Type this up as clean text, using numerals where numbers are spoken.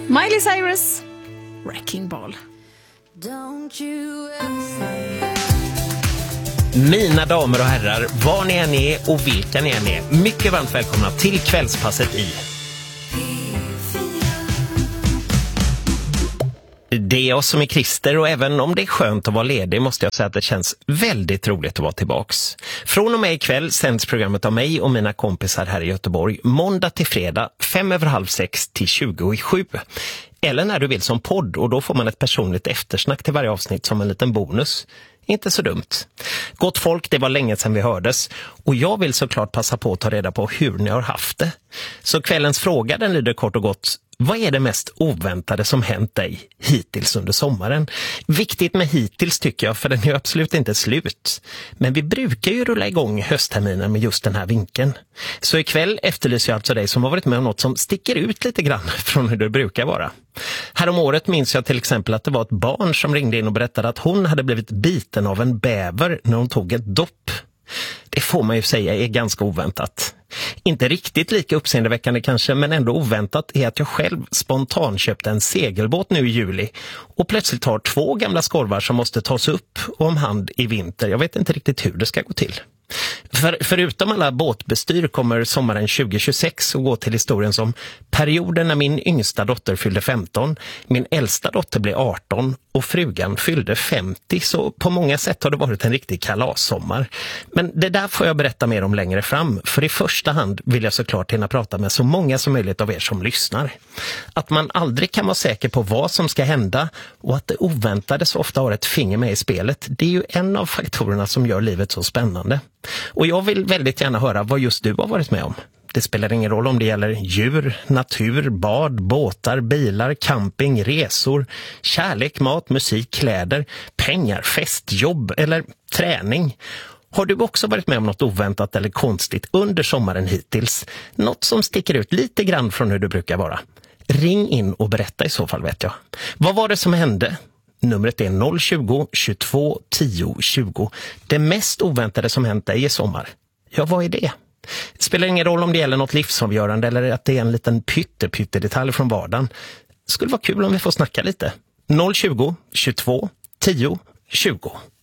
Miley Cyrus, Wrecking Ball. Mina damer och herrar, var ni än är och vilka ni än är, mycket varmt välkomna till kvällspasset i Det är jag som är Christer, och även om det är skönt att vara ledig måste jag säga att det känns väldigt roligt att vara tillbaks. Från och med ikväll sänds programmet av mig och mina kompisar här i Göteborg måndag till fredag 5:30 till 20:07. Eller när du vill som podd, och då får man ett personligt eftersnack till varje avsnitt som en liten bonus. Inte så dumt. Gott folk, det var länge sedan vi hördes, och jag vill såklart passa på att ta reda på hur ni har haft det. Så kvällens fråga, den lyder kort och gott: vad är det mest oväntade som hänt dig hittills under sommaren? Viktigt med hittills tycker jag, för den är absolut inte slut. Men vi brukar ju rulla igång höstterminen med just den här vinkeln. Så ikväll efterlyser jag alltså dig som har varit med om något som sticker ut lite grann från hur det brukar vara. Här om året minns jag till exempel att det var ett barn som ringde in och berättade att hon hade blivit biten av en bäver när hon tog ett dopp. Det får man ju säga är ganska oväntat. Inte riktigt lika uppseendeväckande kanske, men ändå oväntat är att jag själv spontant köpte en segelbåt nu i juli och plötsligt har 2 gamla skorvar som måste tas upp om hand i vinter. Jag vet inte riktigt hur det ska gå till. Förutom alla båtbestyr kommer sommaren 2026 att gå till historien som perioden när min yngsta dotter fyllde 15, min äldsta dotter blev 18 och frugan fyllde 50, så på många sätt har det varit en riktig kalassommar. Men det där får jag berätta mer om längre fram, för i första hand vill jag såklart hinna prata med så många som möjligt av er som lyssnar. Att man aldrig kan vara säker på vad som ska hända och att det oväntade så ofta har ett finger med i spelet, det är ju en av faktorerna som gör livet så spännande. Och jag vill väldigt gärna höra vad just du har varit med om. Det spelar ingen roll om det gäller djur, natur, bad, båtar, bilar, camping, resor, kärlek, mat, musik, kläder, pengar, fest, jobb eller träning. Har du också varit med om något oväntat eller konstigt under sommaren hittills? Något som sticker ut lite grann från hur du brukar vara? Ring in och berätta i så fall, vet jag. Vad var det som hände? Numret är 020 22 10 20. Det mest oväntade som hänt dig i sommar. Ja, vad är det? Det spelar ingen roll om det gäller något livsavgörande eller att det är en liten pyttedetalj från vardagen. Det skulle vara kul om vi får snacka lite. 020 22 10 20.